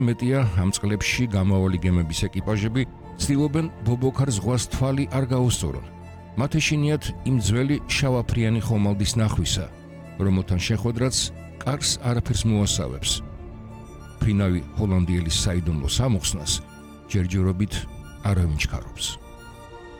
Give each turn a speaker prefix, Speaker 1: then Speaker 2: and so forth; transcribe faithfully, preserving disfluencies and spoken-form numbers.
Speaker 1: მეტია ამ წყლებში გამავალი გემების ეკიპაჟები ცდილობენ ბობოქარ ზღვას თვალი არ გაუსწორონ. მათ ეშინიათ იმ ძველი შავაფრიანი ხომალდის ნახვისა, რომელთან შეხვედრაც კარს არაფერს მოასავებს. ფრინავი ჰოლანდიელის საიდუმლო სამოხსნას ჯერჯერობით არავინ ჩქარობს.